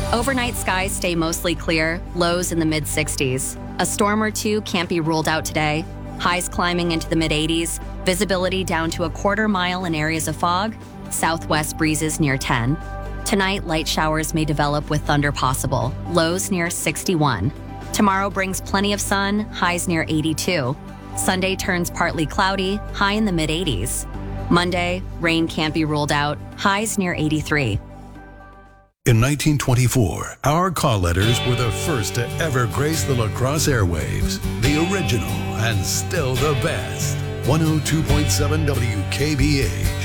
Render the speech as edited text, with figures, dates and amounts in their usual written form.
Overnight skies stay mostly clear, lows in the mid-60s. A storm or two can't be ruled out today. Highs climbing into the mid-80s, visibility down to a quarter mile in areas of fog, southwest breezes near 10. Tonight, light showers may develop with thunder possible, lows near 61. Tomorrow brings plenty of sun, highs near 82. Sunday turns partly cloudy, high in the mid-80s. Monday, rain can't be ruled out, highs near 83. In 1924, our call letters were the first to ever grace the La Crosse airwaves. The original and still the best. 102.7 WKBA.